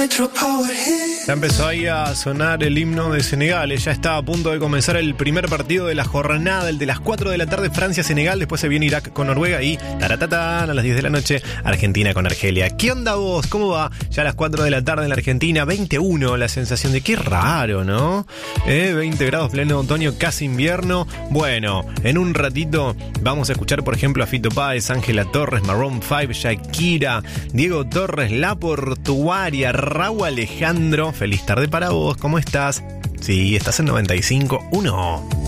Ya empezó ahí a sonar el himno de Senegal. Ya está a punto de comenzar el primer partido de la jornada, el de las 4 de la tarde, Francia-Senegal. Después se viene Irak con Noruega y taratatán, a las 10 de la noche, Argentina con Argelia. ¿Qué onda vos? ¿Cómo va? Ya a las 4 de la tarde en la Argentina, 21, la sensación de qué raro, ¿no? 20 grados, pleno otoño, casi invierno. Bueno, en un ratito vamos a escuchar, por ejemplo, a Fito Páez, Ángela Torres, Maroon 5, Shakira, Diego Torres, La Portuaria, Raúl Alejandro. Feliz tarde para vos, ¿cómo estás? Sí, estás en 95.1.